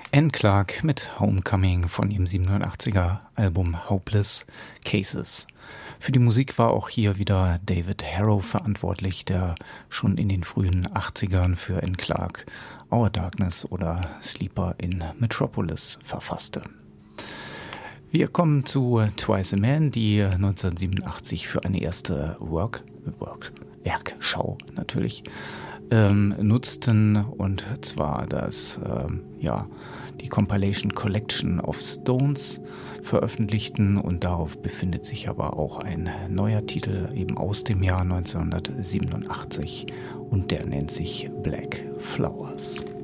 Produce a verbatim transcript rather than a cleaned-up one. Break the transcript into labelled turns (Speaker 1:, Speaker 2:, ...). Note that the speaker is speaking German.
Speaker 1: Anne Clark mit Homecoming von ihrem siebenundachtziger Album Hopeless Cases. Für die Musik war auch hier wieder David Harrow verantwortlich, der schon in den frühen achtzigern für Anne Clark Our Darkness oder Sleeper in Metropolis verfasste. Wir kommen zu Twice a Man, die neunzehnhundertsiebenundachtzig für eine erste Work, Work, Werkschau natürlich ähm, nutzten, und zwar das, ähm, ja, die Compilation Collection of Stones veröffentlichten, und darauf befindet sich aber auch ein neuer Titel eben aus dem Jahr neunzehnhundertsiebenundachtzig, und der nennt sich Black Flowers.